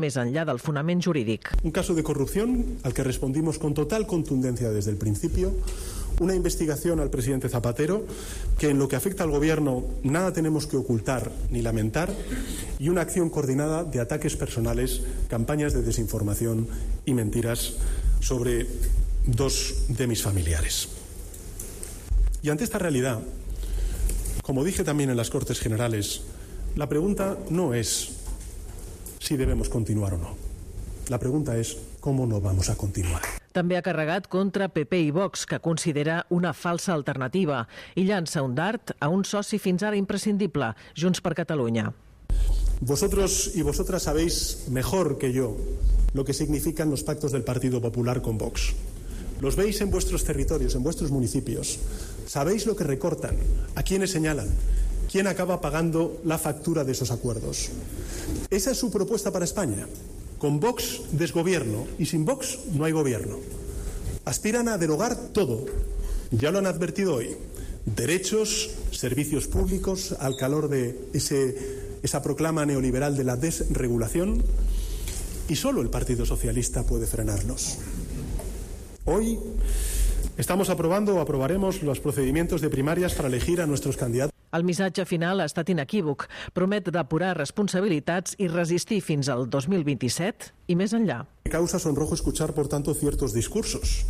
més enllà del fonament jurídic. Un caso de corrupción al que respondimos con total contundencia desde el principio. Una investigación al presidente Zapatero que en lo que afecta al gobierno nada tenemos que ocultar ni lamentar, y una acción coordinada de ataques personales, campañas de desinformación y mentiras sobre dos de mis familiares. Y ante esta realidad, como dije también en las Cortes Generales, la pregunta no es si debemos continuar o no. La pregunta es cómo no vamos a continuar. També ha carregat contra PP i Vox, que considera una falsa alternativa, i llança un dart a un soci fins ara imprescindible, Junts per Catalunya. Vosotros y vosotras sabéis mejor que yo lo que significan los pactos del Partido Popular con Vox. Los veis en vuestros territorios, en vuestros municipios. Sabéis lo que recortan, a quiénes señalan, quién acaba pagando la factura de esos acuerdos. Esa es su propuesta para España. Con Vox, desgobierno, y sin Vox no hay gobierno. Aspiran a derogar todo. Ya lo han advertido hoy. Derechos, servicios públicos, al calor de esa proclama neoliberal de la desregulación, y solo el Partido Socialista puede frenarlos. Hoy estamos aprobando o aprobaremos los procedimientos de primarias para elegir a nuestros candidatos. El missatge final ha estat inequívoc. Promet depurar responsabilitats i resistir fins al 2027 i més enllà. Causa sonrojo escuchar, por tanto, ciertos discursos.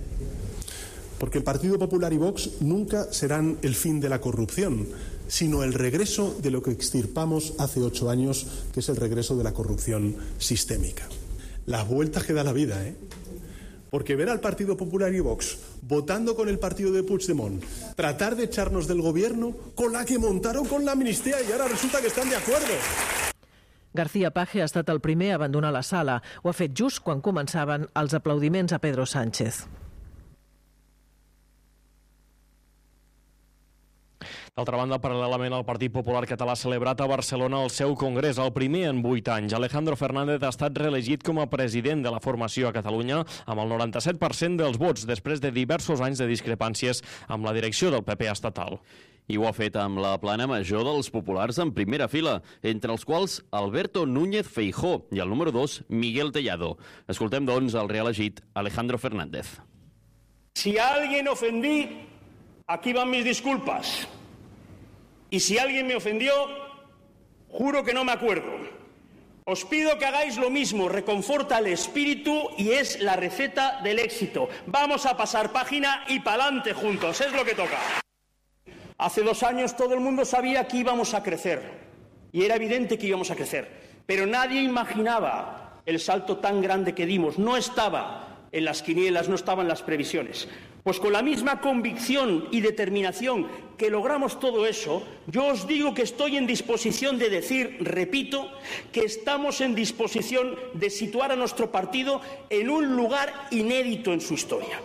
Porque el Partido Popular y Vox nunca serán el fin de la corrupción, sino el regreso de lo que extirpamos hace 8 años, que es el regreso de la corrupción sistémica. Las vueltas que da la vida, ¿eh? Porque ver al Partido Popular y Vox votando con el partido de Puigdemont, tratar de echarnos del gobierno con la que montaron con la amnistía, y ahora resulta que están de acuerdo. García Paje ha estat el primer a abandonar la sala. Ho ha fet just quan començaven els aplaudiments a Pedro Sánchez. D'altra banda, paral·lelament, el Partit Popular Català ha celebrat a Barcelona el seu congrés, el primer en 8 anys. Alejandro Fernández ha estat reelegit com a president de la formació a Catalunya amb el 97% dels vots, després de diversos anys de discrepàncies amb la direcció del PP estatal. I ho ha fet amb la plana major dels populars en primera fila, entre els quals Alberto Núñez Feijóo i el número 2, Miguel Tellado. Escoltem, doncs, el reelegit Alejandro Fernández. Si a alguien ofendí, aquí van mis disculpas. Y si alguien me ofendió, juro que no me acuerdo. Os pido que hagáis lo mismo, reconforta el espíritu y es la receta del éxito. Vamos a pasar página y pa'lante juntos, es lo que toca. Hace 2 años todo el mundo sabía que íbamos a crecer y era evidente que íbamos a crecer, pero nadie imaginaba el salto tan grande que dimos. No estaba en las quinielas, no estaban las previsiones. Pues con la misma convicción y determinación que logramos todo eso, yo os digo que estoy en disposición de decir, repito, que estamos en disposición de situar a nuestro partido en un lugar inédito en su historia.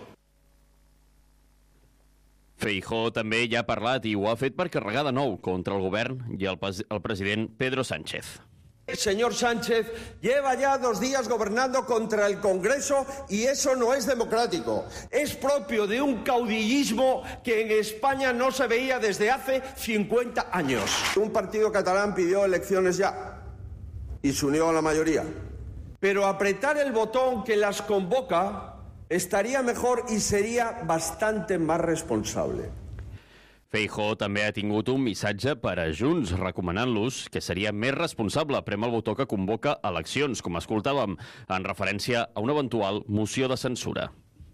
Feijóo també ja ha parlat i ho ha fet per carregar de nou contra el govern i el president Pedro Sánchez. El señor Sánchez lleva ya 2 días gobernando contra el Congreso y eso no es democrático. Es propio de un caudillismo que en España no se veía desde hace 50 años. Un partido catalán pidió elecciones ya y se unió a la mayoría. Pero apretar el botón que las convoca estaría mejor y sería bastante más responsable. Feijóo també ha tingut un missatge per a Junts, recomanant-los que seria més responsable prémer el botó que convoca eleccions, com escoltàvem, en referència a una eventual moció de censura.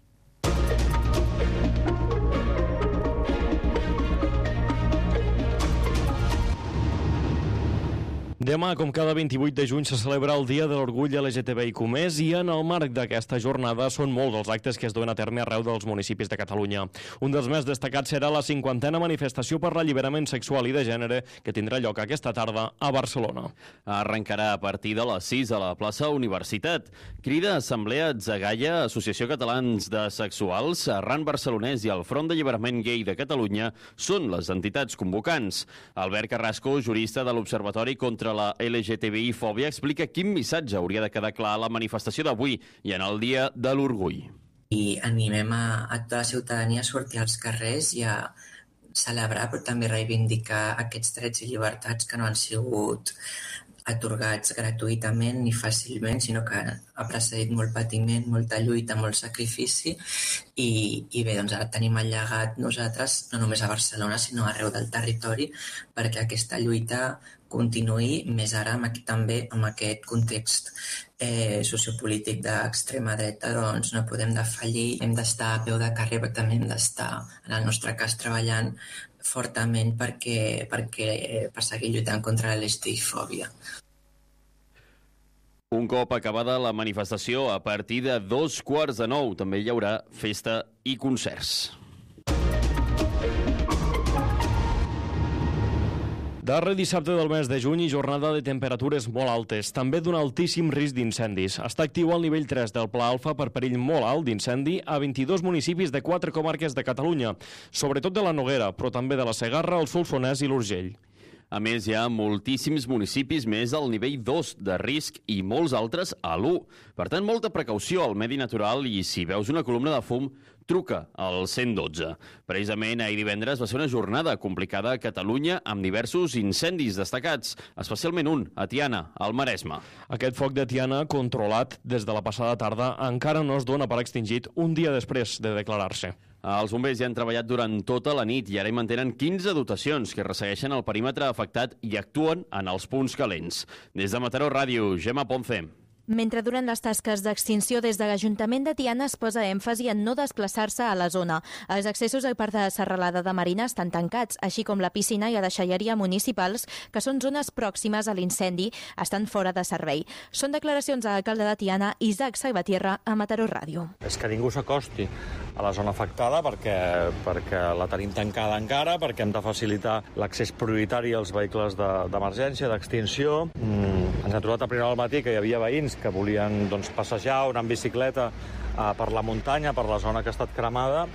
Demà, com cada 28 de juny, se celebra el Dia de l'Orgull LGTBIQ+, i en el marc d'aquesta jornada són molts els actes que es duen a terme arreu dels municipis de Catalunya. Un dels més destacats serà la 50a manifestació per l'alliberament sexual i de gènere, que tindrà lloc aquesta tarda a Barcelona. Arrencarà a partir de les 6 a la plaça Universitat. Crida Assemblea Atzagaya, Associació Catalans de Sexuals, Arran Barcelonès i el Front d'Alliberament Gay de Catalunya són les entitats convocants. Albert Carrasco, jurista de l'Observatori contra la LGTBI-fòbia, explica quin missatge hauria de quedar clar a la manifestació d'avui i en el Dia de l'Orgull. I animem a tota la ciutadania a sortir als carrers i a celebrar, però també reivindicar aquests drets i llibertats que no han sigut atorgats gratuïtament ni fàcilment, sinó que ha precedit molt patiment, molta lluita, molt sacrifici i bé, doncs ara tenim el llegat nosaltres, no només a Barcelona, sinó arreu del territori, perquè aquesta lluita continuï, més ara també amb aquest context sociopolític d'extrema dreta, doncs no podem defallir, hem d'estar a peu de carrer, però també hem d'estar, en el nostre cas, treballant fortament per seguir lluitant contra la LGTBI-fòbia. Un cop acabada la manifestació, a partir de 8:45 també hi haurà festa i concerts. Darrer dissabte del mes de juny i jornada de temperatures molt altes, també d'un altíssim risc d'incendis. Està actiu al nivell 3 del Pla Alfa per perill molt alt d'incendi a 22 municipis de 4 comarques de Catalunya, sobretot de la Noguera, però també de la Segarra, el Solsonès i l'Urgell. A més, hi ha moltíssims municipis més al nivell 2 de risc i molts altres a l'1. Per tant, molta precaució al medi natural i si veus una columna de fum, truca al 112. Precisament ahir divendres va ser una jornada complicada a Catalunya amb diversos incendis destacats, especialment un, a Tiana, al Maresme. Aquest foc de Tiana, controlat des de la passada tarda, encara no es dona per extingit un dia després de declarar-se. Els bombers ja han treballat durant tota la nit i ara hi mantenen 15 dotacions que ressegueixen el perímetre afectat i actuen en els punts calents. Des de Mataró Ràdio, Gemma Ponce. Mentre duren les tasques d'extinció, des de l'Ajuntament de Tiana es posa èmfasi en no desplaçar-se a la zona. Els accessos al Parc de Serralada de Marina estan tancats, així com la piscina i la deixalleria municipals, que són zones pròximes a l'incendi, estan fora de servei. Són declaracions de l'alcalde de Tiana, Isaac Salvatierra, a Mataró Ràdio. És que ningú s'acosti a la zona afectada perquè la tenim tancada encara, perquè hem de facilitar l'accés prioritari als vehicles d'emergència, d'extinció. Ens hem trobat a primera hora del matí que hi havia veïns que volien passejar o anar en bicicleta per la muntanya, per la zona que ha estat cremada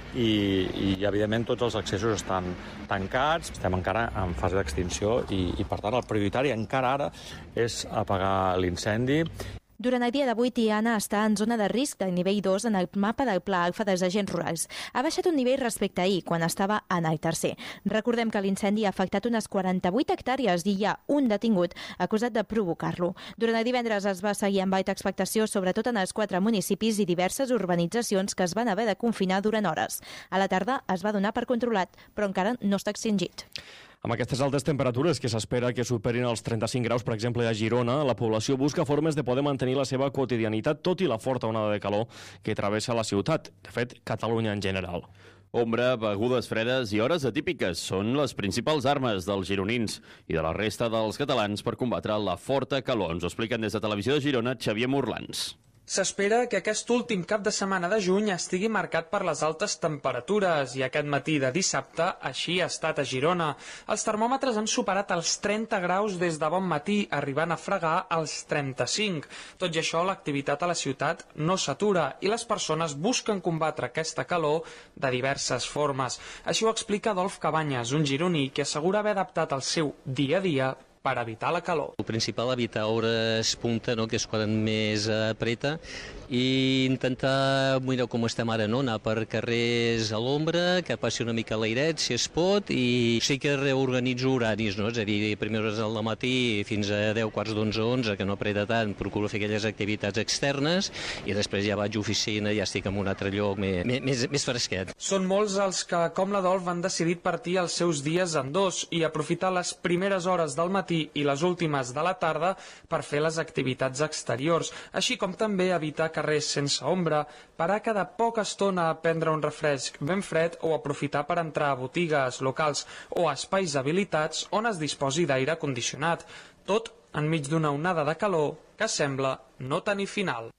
i evidentment tots els accessos estan tancats. Estem encara en fase d'extinció i per tant el prioritari encara ara és apagar l'incendi. Durant el dia d'avui, Tiana està en zona de risc de nivell 2 en el mapa del Pla Alfa dels agents rurals. Ha baixat un nivell respecte a ahir, quan estava en el tercer. Recordem que l'incendi ha afectat unes 48 hectàrees i hi ha un detingut acusat de provocar-lo. Durant el divendres es va seguir amb alta expectació, sobretot en els 4 municipis i diverses urbanitzacions que es van haver de confinar durant hores. A la tarda es va donar per controlat, però encara no està extingit. Amb aquestes altes temperatures que s'espera que superin els 35 graus, per exemple, a Girona, la població busca formes de poder mantenir la seva quotidianitat, tot i la forta onada de calor que travessa la ciutat, de fet, Catalunya en general. Ombra, begudes fredes i hores atípiques són les principals armes dels gironins i de la resta dels catalans per combatre la forta calor. Ens ho expliquen des de Televisió de Girona, Xavier Morlans. S'espera que aquest últim cap de setmana de juny estigui marcat per les altes temperatures i aquest matí de dissabte així ha estat a Girona. Els termòmetres han superat els 30 graus des de bon matí, arribant a fregar els 35. Tot i això, l'activitat a la ciutat no s'atura i les persones busquen combatre aquesta calor de diverses formes. Així ho explica Adolf Cabanyes, un gironí que assegura haver adaptat el seu dia a dia per evitar la calor. El principal, evitar hores punta, no?, que és quan més apreta, i intentar, mira com estem ara, no?, anar per carrers a l'ombra, que passi una mica l'airet, si es pot, i sí que reorganitzo horaris, no?, és a dir, primeres hores del matí fins a 10, quarts d'11, 11, que no apreta tant, procuro fer aquelles activitats externes, i després ja vaig a oficina, ja estic en un altre lloc més fresquet. Són molts els que, com l'Adolf, han decidit partir els seus dies en dos i aprofitar les primeres hores del matí i les últimes de la tarda per fer les activitats exteriors, així com també evitar carrers sense ombra, parar cada poca estona a prendre un refresc ben fred o aprofitar per entrar a botigues, locals o espais habilitats on es disposi d'aire condicionat, tot enmig d'una onada de calor que sembla no tenir final.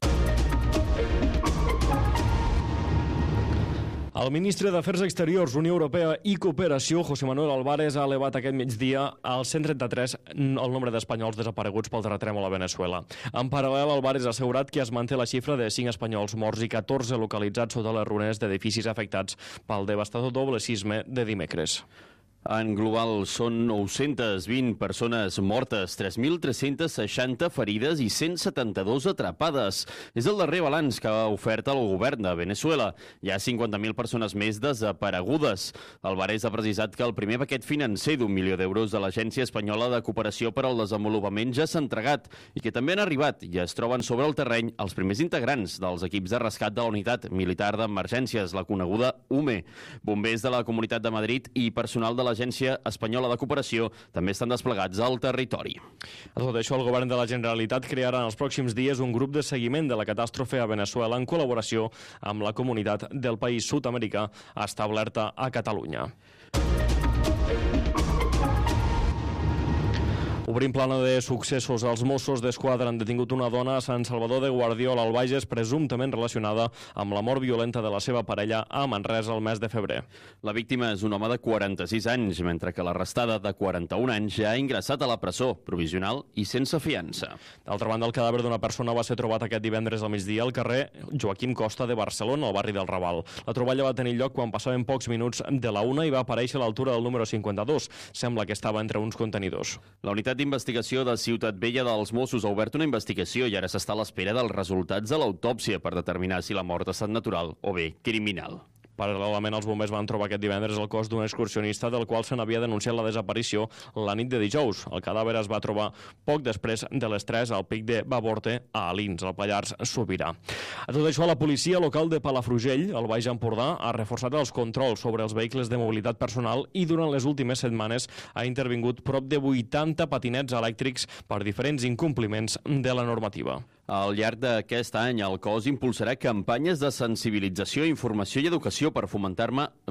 El ministre d'Afers Exteriors, Unió Europea i Cooperació, José Manuel Álvarez, ha elevat aquest migdia al 133 el nombre d'espanyols desapareguts pel terratrèmol a Venezuela. En paral·lel, Álvarez ha assegurat que es manté la xifra de 5 espanyols morts i 14 localitzats sota les runes d'edificis afectats pel devastador doble sisme de dimecres. En global són 920 persones mortes, 3.360 ferides i 172 atrapades. És el darrer balanç que ha ofert el govern de Venezuela. Hi ha 50.000 persones més desaparegudes. Alvarez ha precisat que el primer paquet financer d'1 milió d'euros de l'Agència Espanyola de Cooperació per al Desenvolupament ja s'ha entregat i que també han arribat i es troben sobre el terreny els primers integrants dels equips de rescat de la Unitat Militar d'Emergències, la coneguda UME. Bombers de la Comunitat de Madrid i personal de l'Agència Espanyola de Cooperació també estan desplegats al territori. A tot això, el govern de la Generalitat crearà en els pròxims dies un grup de seguiment de la catàstrofe a Venezuela en col·laboració amb la comunitat del país sud-americà establerta a Catalunya. Obrim plana de successos. Els Mossos d'Esquadra han detingut una dona a Sant Salvador de Guardiola, al Bages, presumptament relacionada amb la mort violenta de la seva parella a Manresa el mes de febrer. La víctima és un home de 46 anys, mentre que l'arrestada de 41 anys ja ha ingressat a la presó, provisional i sense fiança. D'altra banda, el cadàver d'una persona va ser trobat aquest divendres al migdia al carrer Joaquim Costa de Barcelona, al barri del Raval. La troballa va tenir lloc quan passaven pocs minuts de la 1 i va aparèixer a l'altura del número 52. Sembla que estava entre uns contenidors. La unitat d'investigació de Ciutat Vella dels Mossos ha obert una investigació i ara s'està a l'espera dels resultats de l'autòpsia per determinar si la mort ha estat natural o bé criminal. Paral·lelament, els bombers van trobar aquest divendres el cos d'un excursionista del qual se n'havia denunciat la desaparició la nit de dijous. El cadàver es va trobar poc després de les 3 al pic de Baborte, a Alins, al Pallars Sobirà. A tot això, la policia local de Palafrugell, al Baix Empordà, ha reforçat els controls sobre els vehicles de mobilitat personal i durant les últimes setmanes ha intervingut prop de 80 patinets elèctrics per diferents incompliments de la normativa. Al llarg d'aquest any, el cos impulsarà campanyes de sensibilització, informació i educació per fomentar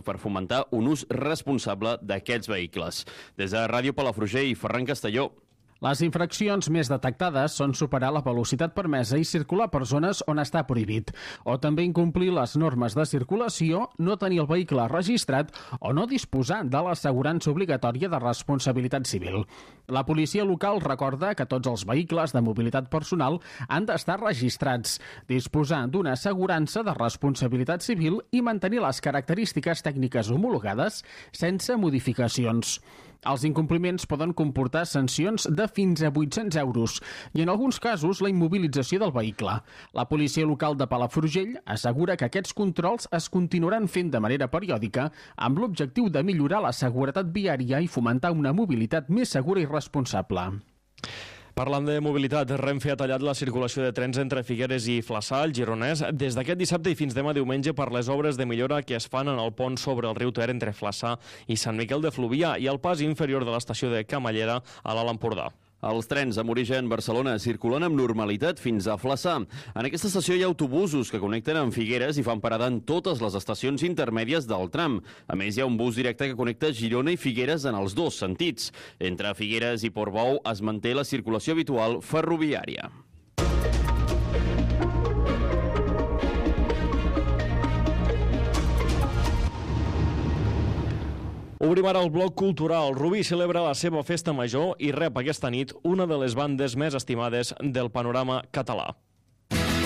un ús responsable d'aquests vehicles. Des de Ràdio Palafrugell, Ferran Castelló. Les infraccions més detectades són superar la velocitat permesa i circular per zones on està prohibit, o també incomplir les normes de circulació, no tenir el vehicle registrat o no disposar de l'assegurança obligatòria de responsabilitat civil. La policia local recorda que tots els vehicles de mobilitat personal han d'estar registrats, disposar d'una assegurança de responsabilitat civil i mantenir les característiques tècniques homologades sense modificacions. Els incompliments poden comportar sancions de fins a 800 euros i, en alguns casos, la immobilització del vehicle. La policia local de Palafrugell assegura que aquests controls es continuaran fent de manera periòdica amb l'objectiu de millorar la seguretat viària i fomentar una mobilitat més segura i responsable. Parlant de mobilitat, Renfe ha tallat la circulació de trens entre Figueres i Flaçà, al Gironès, des d'aquest dissabte i fins demà diumenge per les obres de millora que es fan en el pont sobre el riu Ter entre Flaçà i Sant Miquel de Fluvià i el pas inferior de l'estació de Camallera a l'Alt Empordà. Els trens amb origen Barcelona circulen amb normalitat fins a Flaçà. En aquesta estació hi ha autobusos que connecten amb Figueres i fan parada en totes les estacions intermèdies del tram. A més, hi ha un bus directe que connecta Girona i Figueres en els dos sentits. Entre Figueres i Portbou es manté la circulació habitual ferroviària. Obrim ara el bloc cultural. Rubí celebra la seva festa major i rep aquesta nit una de les bandes més estimades del panorama català.